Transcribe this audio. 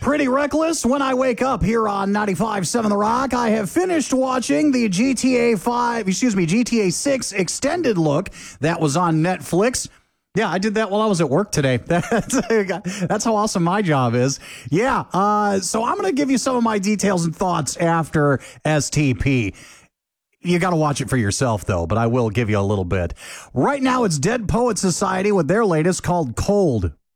Pretty reckless when I wake up here on 95.7 The Rock. I have finished watching the GTA 6 extended look that was on Netflix. Yeah, I did that while I was at work today. That's how awesome my job is. Yeah, so I'm going to give you some of my details and thoughts after STP. You got to watch it for yourself, though, but I will give you a little bit. Right now, it's Dead Poet Society with their latest called Cold.